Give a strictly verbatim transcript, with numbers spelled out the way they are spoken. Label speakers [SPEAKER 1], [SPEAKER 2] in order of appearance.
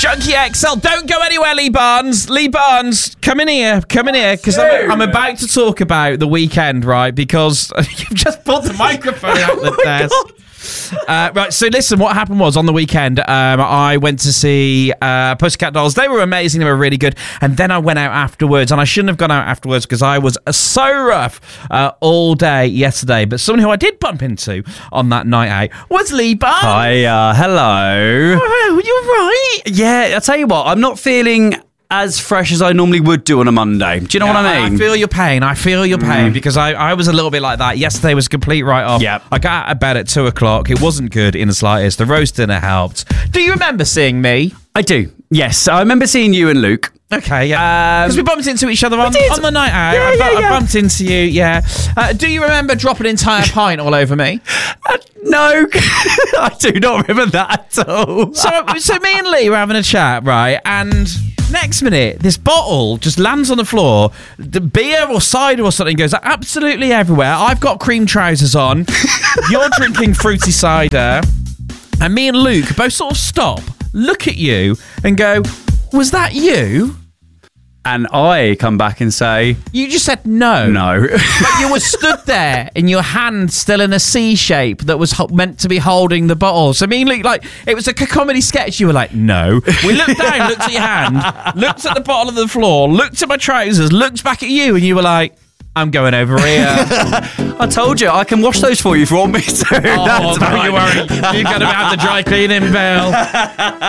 [SPEAKER 1] Junkie X L. Don't go anywhere, Lee Barnes. Lee Barnes, come in here. Come in here, because I'm, I'm about to talk about the weekend, right? Because you've just pulled the microphone out the
[SPEAKER 2] Oh
[SPEAKER 1] desk. Uh, right, so listen, what happened was on the weekend, um, I went to see uh, Pussycat Dolls. They were amazing, they were really good. And then I went out afterwards, and I shouldn't have gone out afterwards because I was uh, so rough uh, all day yesterday. But someone who I did bump into on that night out was Lee Barnes.
[SPEAKER 2] Hi, uh, hello.
[SPEAKER 1] Oh, you're right.
[SPEAKER 2] Yeah, I'll tell you what, I'm not feeling as fresh as I normally would do on a Monday. Do you know
[SPEAKER 1] Yeah,
[SPEAKER 2] what I mean?
[SPEAKER 1] I feel your pain. I feel your pain mm. because I, I was a little bit like that. Yesterday was a complete write-off.
[SPEAKER 2] Yep.
[SPEAKER 1] I got out of bed at two o'clock. It wasn't good in the slightest. The roast dinner helped. Do you remember seeing me?
[SPEAKER 2] I do. Yes, I remember seeing you and Luke.
[SPEAKER 1] Okay, yeah. Because um, we bumped into each other on, on the night out.
[SPEAKER 2] Yeah,
[SPEAKER 1] I, bu-
[SPEAKER 2] yeah, yeah.
[SPEAKER 1] I bumped into you, yeah. Uh, do you remember dropping an entire pint all over me?
[SPEAKER 2] Uh, no, I do not remember that at all.
[SPEAKER 1] So, so me and Lee were having a chat, right? And next minute, this bottle just lands on the floor. The beer or cider or something goes absolutely everywhere. I've got cream trousers on. You're drinking fruity cider. And me and Luke both sort of stop, look at you and go, was that you?
[SPEAKER 2] And I come back and say...
[SPEAKER 1] You just said no.
[SPEAKER 2] No.
[SPEAKER 1] But you were stood there in your hand still in a C shape that was ho- meant to be holding the bottle. So I mean, like, it was a comedy sketch. You were like, no. We looked down, looked at your hand, looked at the bottom of the floor, looked at my trousers, looked back at you, and you were like, I'm going over here.
[SPEAKER 2] I told you, I can wash those for you if you want me to.
[SPEAKER 1] Oh,
[SPEAKER 2] That's
[SPEAKER 1] don't
[SPEAKER 2] fine.
[SPEAKER 1] you worry. You're going to have the dry cleaning bill.